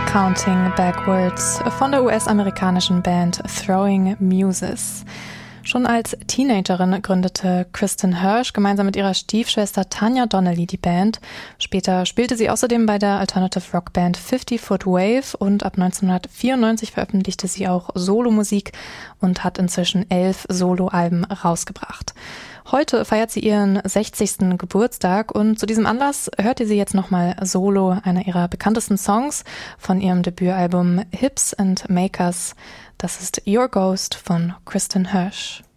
Counting Backwards von der US-amerikanischen Band Throwing Muses. Schon als Teenagerin gründete Kristin Hersh gemeinsam mit ihrer Stiefschwester Tanya Donnelly die Band. Später spielte sie außerdem bei der Alternative Rock Band 50 Foot Wave und ab 1994 veröffentlichte sie auch Solomusik und hat inzwischen 11 Soloalben rausgebracht. Heute feiert sie ihren 60. Geburtstag und zu diesem Anlass hört ihr sie jetzt nochmal solo, einer ihrer bekanntesten Songs von ihrem Debütalbum Hips and Makers. Das ist Your Ghost von Kristin Hersh.